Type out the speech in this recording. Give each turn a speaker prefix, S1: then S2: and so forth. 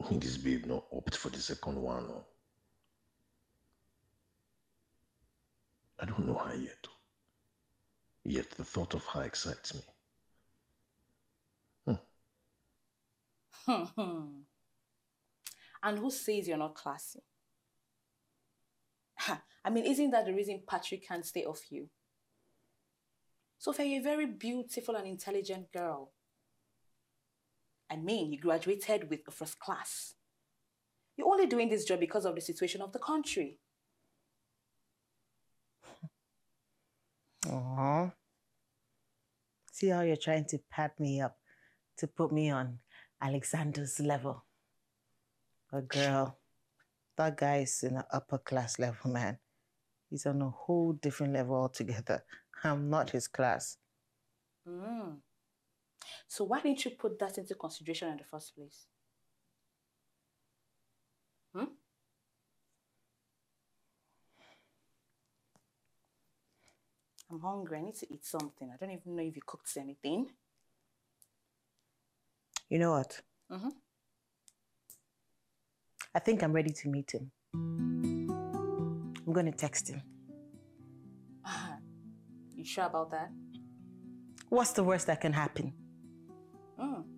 S1: This babe not opt for the second one. Oh. I don't know her yet. Yet the thought of her excites me.
S2: And who says you're not classy? I mean, isn't that the reason Patrick can't stay off you? Sophia, you're a very beautiful and intelligent girl. I mean, you graduated with a first class. You're only doing this job because of the situation of the country.
S3: Aww. See how you're trying to pat me up to put me on Alexander's level. But girl, that guy is in an upper class level, man. He's on a whole different level altogether. I'm not his class.
S2: So why didn't you put that into consideration in the first place? Hmm? I'm hungry. I need to eat something. I don't even know if you cooked anything.
S3: You know what?
S2: Mm-hmm.
S3: I think I'm ready to meet him. I'm going to text him.
S2: You sure about that?
S3: What's the worst that can happen?